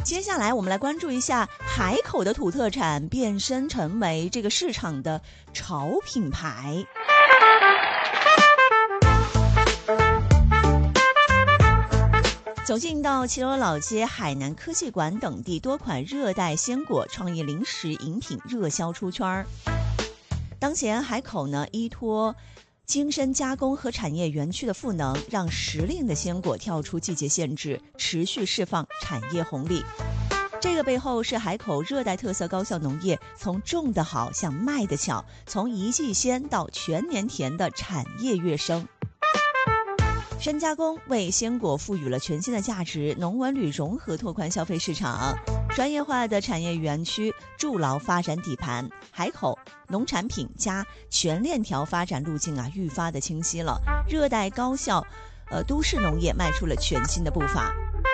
接下来我们来关注一下海口的土特产变身成为这个市场的潮品牌。走进到齐鲁老街、海南科技馆等地，多款热带鲜果、创意零食、饮品热销出圈。当前海口呢，依托精深加工和产业园区的赋能，让时令的鲜果跳出季节限制，持续释放产业红利。这个背后是海口热带特色高效农业从种得好向卖得巧，从一季鲜到全年甜的产业跃升。深加工为鲜果赋予了全新的价值，农文旅融合拓宽消费市场，专业化的产业园区筑牢发展底盘。海口农产品加全链条发展路径愈发的清晰了，热带高效都市农业迈出了全新的步伐。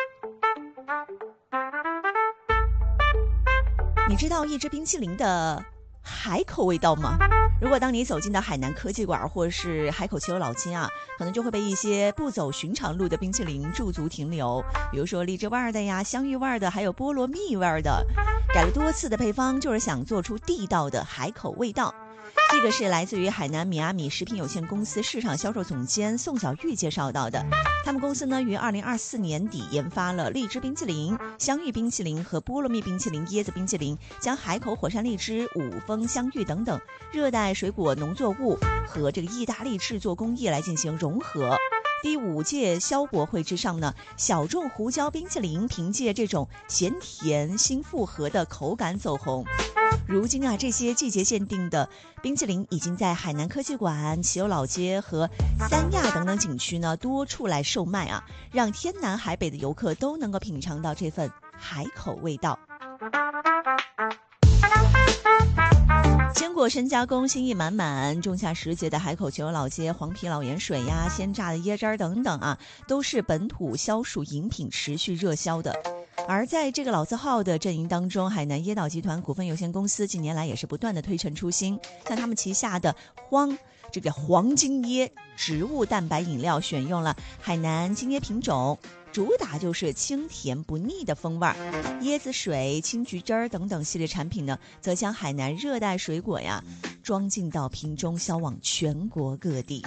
你知道一支冰淇淋的海口味道吗？如果当你走进到海南科技馆或是海口齐鲁老街可能就会被一些不走寻常路的冰淇淋驻足停留，比如说荔枝味的呀、香芋味的，还有菠萝蜜味的，改了多次的配方，就是想做出地道的海口味道。这个是来自于海南米阿米食品有限公司市场销售总监宋小玉介绍到的。他们公司呢于2024年底研发了荔枝冰淇淋、香芋冰淇淋和菠萝蜜冰淇淋、椰子冰淇淋，将海口火山荔枝、五峰香芋等等热带水果农作物和这个意大利制作工艺来进行融合。第5届消博会之上呢，小众胡椒冰淇淋凭借这种咸甜新复合的口感走红。如今这些季节限定的冰淇淋已经在海南科技馆、齐鲁老街和三亚等等景区呢多处来售卖让天南海北的游客都能够品尝到这份海口味道。鲜果深加工，心意满满。仲夏时节的海口齐鲁老街，黄皮老盐水呀、鲜榨的椰汁等等都是本土消暑饮品持续热销的。而在这个老字号的阵营当中，海南椰岛集团股份有限公司近年来也是不断的推陈出新，像他们旗下的黄金椰植物蛋白饮料选用了海南金椰品种，主打就是清甜不腻的风味。椰子水、青桔汁等等系列产品呢，则将海南热带水果装进到瓶中，销往全国各地。